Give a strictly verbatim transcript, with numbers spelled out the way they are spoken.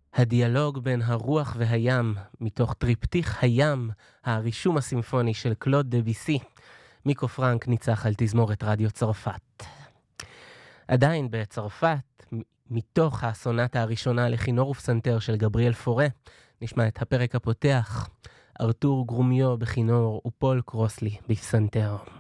הדיאלוג בין הרוח והים, מתוך טריפטיך הים, הרישום הסימפוני של קלוד דביסי. מיקו פרנק ניצח על תזמורת רדיו צרפת. עדיין בצרפת, מתוך הסונטה הראשונה לכינור ופסנתר של גבריאל פורה, נשמע את הפרק הפותח, ארתור גרומיו בכינור ופול קרוסלי בפסנתר.